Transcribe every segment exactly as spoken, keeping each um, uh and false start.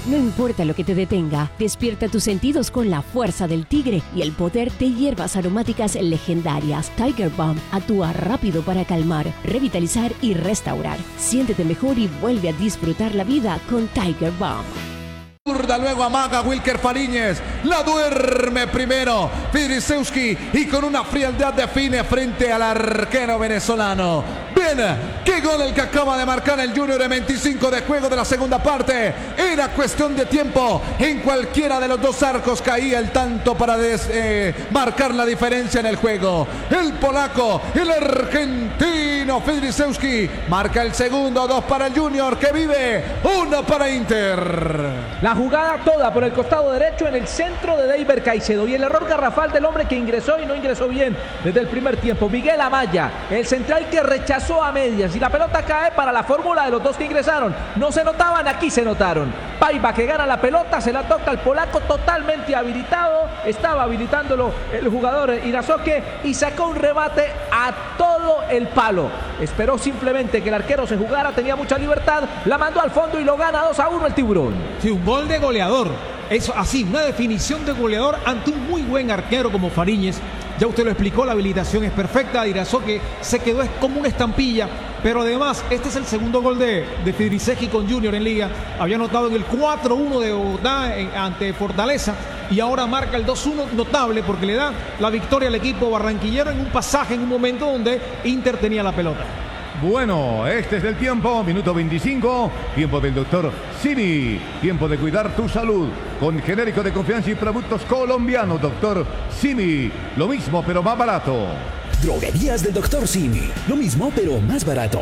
No importa lo que te detenga, despierta tus sentidos con la fuerza del tigre y el poder de hierbas aromáticas legendarias. Tiger Balm actúa rápido para calmar, revitalizar y restaurar. Siéntete mejor y vuelve a disfrutar la vida con Tiger Balm. Luego amaga Wilker Fariñez, la duerme primero Fidrisewski y con una frialdad define frente al arquero venezolano. Bien, qué gol el que acaba de marcar el Junior en veinticinco de juego de la segunda parte. Era cuestión de tiempo, en cualquiera de los dos arcos caía el tanto para des, eh, marcar la diferencia en el juego. El polaco, el argentino Fidrisewski marca el segundo, dos para el Junior que vive, uno para Inter. La jugada toda por el costado derecho en el centro de Deiber Caicedo y el error garrafal del hombre que ingresó y no ingresó bien desde el primer tiempo. Miguel Amaya, el central que rechazó a medias y la pelota cae para la fórmula de los dos que ingresaron. No se notaban, aquí se notaron. Paiva que gana la pelota, se la toca al polaco totalmente habilitado. Estaba habilitándolo el jugador Irazoque y sacó un remate a todo el palo. Esperó simplemente que el arquero se jugara, tenía mucha libertad, la mandó al fondo y lo gana dos a uno el Tiburón. Sí, un gol de goleador. Eso así, una definición de goleador ante un muy buen arquero como Fariñez. Ya usted lo explicó, la habilitación es perfecta. Irazoque se quedó es como una estampilla. Pero además, este es el segundo gol de, de Fidrisewski con Junior en Liga. Había anotado en el cuatro uno de Bogotá en, ante Fortaleza. Y ahora marca el dos uno notable porque le da la victoria al equipo barranquillero en un pasaje, en un momento donde Inter tenía la pelota. Bueno, este es el tiempo, minuto veinticinco, tiempo del doctor Simi, tiempo de cuidar tu salud con genérico de confianza y productos colombianos, doctor Simi, lo mismo pero más barato. Droguerías del doctor Simi, lo mismo pero más barato.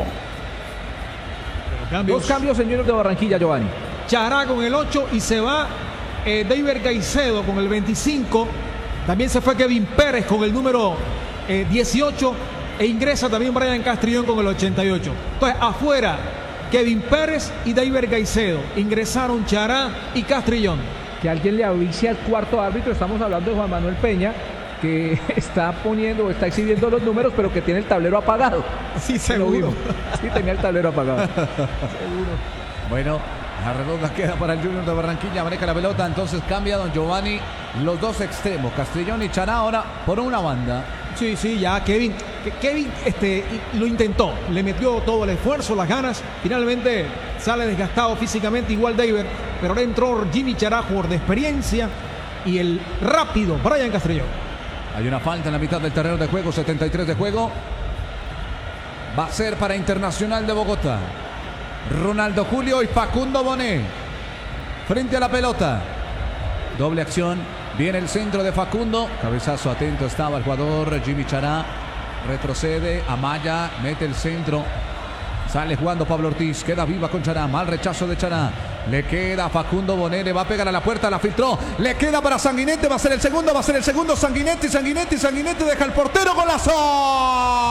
Cambios. Dos cambios en Junior de Barranquilla, Giovanni. Chará con el ocho y se va eh, Deiber Caicedo con el veinticinco, también se fue Kevin Pérez con el número eh, dieciocho. E ingresa también Brian Castrillón con el ochenta y ocho. Entonces, afuera, Kevin Pérez y Deiber Caicedo. Ingresaron Chará y Castrillón. Que alguien le avise al cuarto árbitro. Estamos hablando de Juan Manuel Peña, que está poniendo, está exhibiendo los números, pero que tiene el tablero apagado. Sí, seguro. Sí, tenía el tablero apagado. Seguro. Bueno, la redonda queda para el Junior de Barranquilla. Maneja la pelota, entonces cambia don Giovanni los dos extremos, Castrillón y Chará, ahora por una banda. Sí, sí, ya Kevin, Kevin este, lo intentó, le metió todo el esfuerzo, las ganas, finalmente sale desgastado físicamente igual Deiber, pero ahora entró Jimmy Chará, jugador de experiencia, y el rápido Brian Castrillón. Hay una falta en la mitad del terreno de juego, setenta y tres de juego, va a ser para Internacional de Bogotá. Ronaldo Julio y Facundo Bonet frente a la pelota, doble acción. Viene el centro de Facundo. Cabezazo atento estaba el jugador Jimmy Chará. Retrocede. Amaya mete el centro. Sale jugando Pablo Ortiz. Queda viva con Chará. Mal rechazo de Chará. Le queda a Facundo Bonet. Le va a pegar a la puerta. La filtró. Le queda para Sanguinetti. Va a ser el segundo. Va a ser el segundo. Sanguinetti. Sanguinetti. Sanguinetti deja el portero. ¡Golazo!